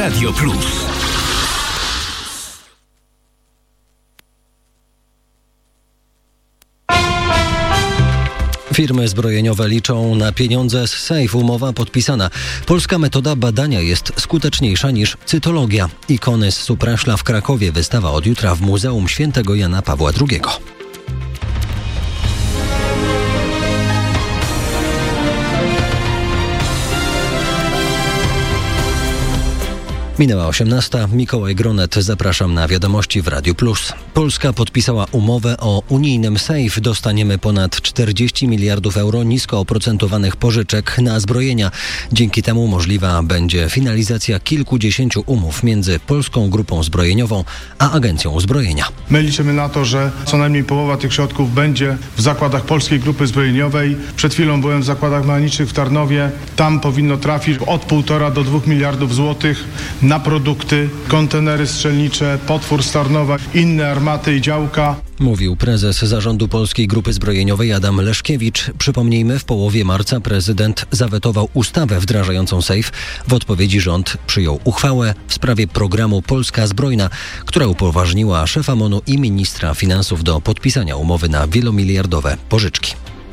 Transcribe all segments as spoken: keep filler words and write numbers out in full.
Radio Plus. Firmy zbrojeniowe liczą na pieniądze z Safe. Umowa podpisana. Polska metoda badania jest skuteczniejsza niż cytologia. Ikony z Supraśla w Krakowie. Wystawa od jutra w Muzeum Świętego Jana Pawła drugiego. Minęła osiemnasta. Mikołaj Gronet. Zapraszam na wiadomości w Radiu Plus. Polska podpisała umowę o unijnym Safe. Dostaniemy ponad czterdzieści miliardów euro nisko oprocentowanych pożyczek na zbrojenia. Dzięki temu możliwa będzie finalizacja kilkudziesięciu umów między Polską Grupą Zbrojeniową a Agencją Uzbrojenia. My liczymy na to, że co najmniej połowa tych środków będzie w zakładach Polskiej Grupy Zbrojeniowej. Przed chwilą byłem w zakładach mechanicznych w Tarnowie. Tam powinno trafić od półtora do dwóch miliardów złotych na produkty, kontenery strzelnicze, potwór z Tarnowa, inne armaty i działka. Mówił prezes Zarządu Polskiej Grupy Zbrojeniowej Adam Leszkiewicz. Przypomnijmy, w połowie marca prezydent zawetował ustawę wdrażającą Safe. W odpowiedzi rząd przyjął uchwałę w sprawie programu Polska Zbrojna, która upoważniła szefa MON-u i ministra finansów do podpisania umowy na wielomiliardowe pożyczki.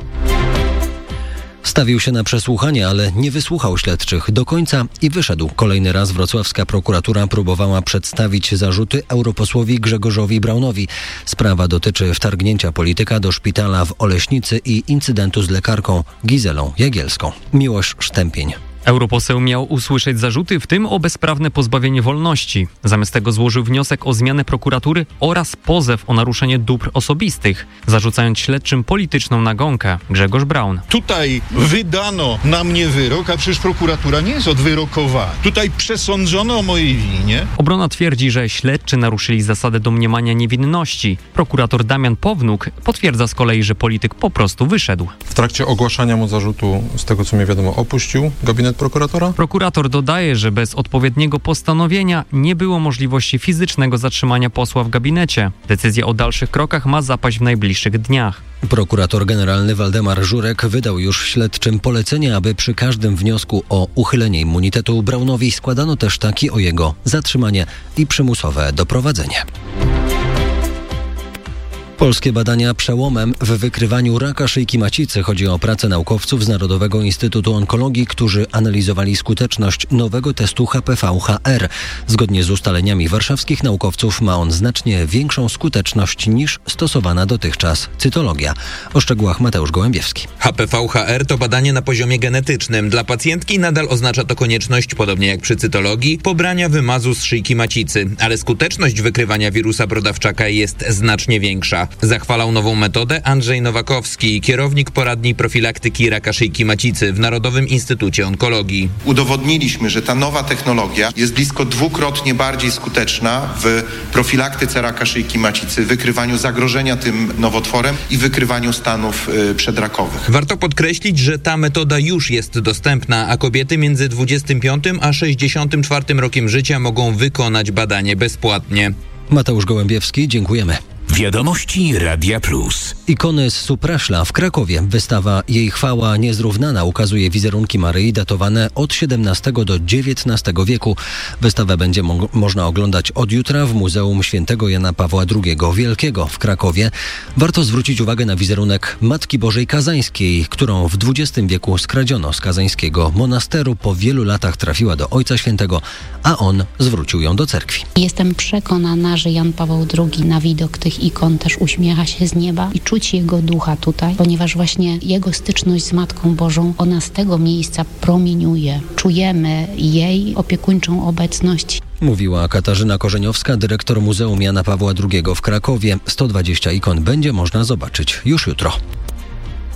Stawił się na przesłuchanie, ale nie wysłuchał śledczych do końca i wyszedł. Kolejny raz wrocławska prokuratura próbowała przedstawić zarzuty europosłowi Grzegorzowi Braunowi. Sprawa dotyczy wtargnięcia polityka do szpitala w Oleśnicy i incydentu z lekarką Gizelą Jagielską. Miłosz Sztępień. Europoseł miał usłyszeć zarzuty, w tym o bezprawne pozbawienie wolności. Zamiast tego złożył wniosek o zmianę prokuratury oraz pozew o naruszenie dóbr osobistych, zarzucając śledczym polityczną nagonkę. Grzegorz Braun. Tutaj wydano na mnie wyrok, a przecież prokuratura nie jest od wyrokowania. Tutaj przesądzono o mojej winie. Obrona twierdzi, że śledczy naruszyli zasadę domniemania niewinności. Prokurator Damian Pownuk potwierdza z kolei, że polityk po prostu wyszedł. W trakcie ogłaszania mu zarzutu, z tego co mi wiadomo, opuścił gabinet prokuratora? Prokurator dodaje, że bez odpowiedniego postanowienia nie było możliwości fizycznego zatrzymania posła w gabinecie. Decyzja o dalszych krokach ma zapaść w najbliższych dniach. Prokurator generalny Waldemar Żurek wydał już śledczym polecenie, aby przy każdym wniosku o uchylenie immunitetu Braunowi składano też taki o jego zatrzymanie i przymusowe doprowadzenie. Polskie badania przełomem w wykrywaniu raka szyjki macicy. Chodzi o pracę naukowców z Narodowego Instytutu Onkologii, którzy analizowali skuteczność nowego testu H P V H R. Zgodnie z ustaleniami warszawskich naukowców ma on znacznie większą skuteczność niż stosowana dotychczas cytologia. O szczegółach Mateusz Gołębiewski. H P V H R to badanie na poziomie genetycznym. Dla pacjentki nadal oznacza to konieczność, podobnie jak przy cytologii, pobrania wymazu z szyjki macicy, ale skuteczność wykrywania wirusa brodawczaka jest znacznie większa. Zachwalał nową metodę Andrzej Nowakowski, kierownik poradni profilaktyki raka szyjki macicy w Narodowym Instytucie Onkologii. Udowodniliśmy, że ta nowa technologia jest blisko dwukrotnie bardziej skuteczna w profilaktyce raka szyjki macicy, wykrywaniu zagrożenia tym nowotworem i wykrywaniu stanów y, przedrakowych. Warto podkreślić, że ta metoda już jest dostępna, a kobiety między dwudziestym piątym a sześćdziesiątym czwartym rokiem życia mogą wykonać badanie bezpłatnie. Mateusz Gołębiewski, dziękujemy. Wiadomości Radia Plus. Ikony z Supraśla w Krakowie. Wystawa Jej chwała niezrównana ukazuje wizerunki Maryi datowane od siedemnastego do dziewiętnastego wieku. Wystawę będzie mo- można oglądać od jutra w Muzeum Świętego Jana Pawła drugiego Wielkiego w Krakowie. Warto zwrócić uwagę na wizerunek Matki Bożej Kazańskiej, którą w dwudziestym wieku skradziono z kazańskiego monasteru. Po wielu latach trafiła do Ojca Świętego, a on zwrócił ją do cerkwi. Jestem przekonana, że Jan Paweł drugi na widok tych ikon też uśmiecha się z nieba i czuć jego ducha tutaj, ponieważ właśnie jego styczność z Matką Bożą, ona z tego miejsca promieniuje. Czujemy jej opiekuńczą obecność. Mówiła Katarzyna Korzeniowska, dyrektor Muzeum Jana Pawła drugiego w Krakowie. sto dwadzieścia ikon będzie można zobaczyć już jutro.